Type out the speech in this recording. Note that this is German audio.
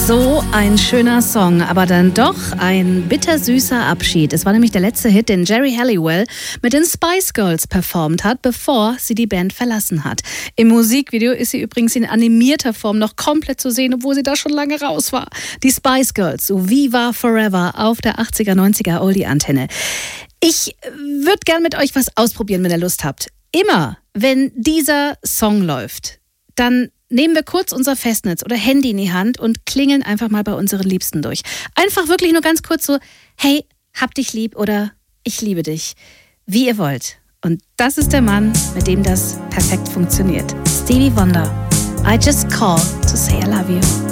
So ein schöner Song, aber dann doch ein bittersüßer Abschied. Es war nämlich der letzte Hit, den Geri Halliwell mit den Spice Girls performt hat, bevor sie die Band verlassen hat. Im Musikvideo ist sie übrigens in animierter Form noch komplett zu sehen, obwohl sie da schon lange raus war. Die Spice Girls, so Viva Forever auf der 80er, 90er Oldie-Antenne. Ich würde gern mit euch was ausprobieren, wenn ihr Lust habt. Immer, wenn dieser Song läuft, dann nehmen wir kurz unser Festnetz oder Handy in die Hand und klingeln einfach mal bei unseren Liebsten durch. Einfach wirklich nur ganz kurz so, hey, hab dich lieb oder ich liebe dich. Wie ihr wollt. Und das ist der Mann, mit dem das perfekt funktioniert. Stevie Wonder. I just called to say I love you.